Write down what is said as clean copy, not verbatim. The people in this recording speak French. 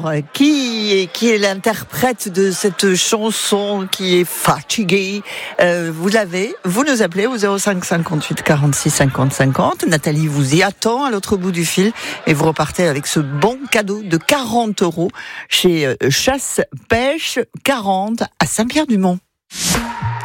Alors, qui est l'interprète de cette chanson qui est fatiguée? Vous nous appelez au 05 58 46 50 50. Nathalie vous y attend à l'autre bout du fil et vous repartez avec ce bon cadeau de 40 € chez Chasse Pêche 40 à Saint-Pierre-du-Mont.